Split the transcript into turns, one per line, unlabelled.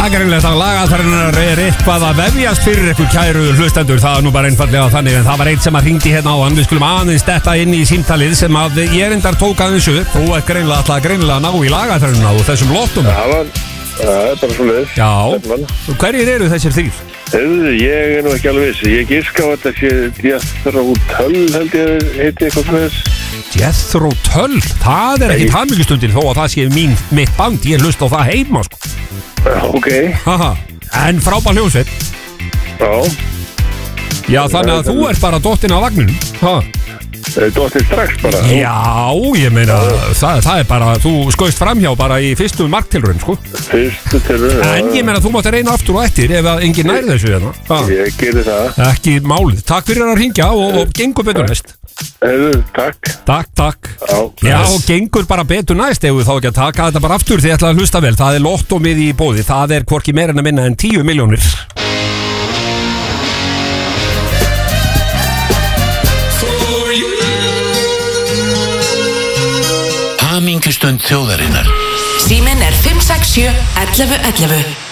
Það er greinlega að lagaþarinnar eitthvað að vefjast fyrir ykkur kæru hlustendur. Það er nú bara einfallega þannig. En það var einn sem að hringdi hérna á hann. Við skulum aðeins detta inn í símtalið sem að ég reyndar tók aðeins upp. Þú ert greinlega að ná í lagaþarinnar og þessum lottum.
Það er bara svo leiðis.
Já, hverjir eru þessir þrír?
Ég er nú ekki alveg viss. Ég giska á þetta sé Jethro Tull held ég heiti eitthvað með þess.
Jethro Tull? Það er ekkit hamingjustundin þó að það sé mitt band. Ég hlust á það heima sko.
Ok.
Haha, en frábær hljómsveit. Já, þannig að þú ert bara dottinn á vagninum.
Dottinn strax bara.
Já, ég meina það er bara, þú skoist framhjá bara í fyrstu marktilraun sko.
Fyrstu tilraun.
En ég meina þú mátt reyna aftur og eftir ef að enginn nær þessu hérna.
Ég gerir það.
Ekki málið. Takk fyrir að hringja og gengur betur næst.
Takk.
Takk. Já, og gengur bara betur næst ef við þá ekki að taka þetta bara aftur því ætla að hlusta vel. Það er lottómið í bóði. Það er hvorki meira en að minna en 10 milljónir.
Hamingustund þjóðarinnar.
Síminn er 567 11 11.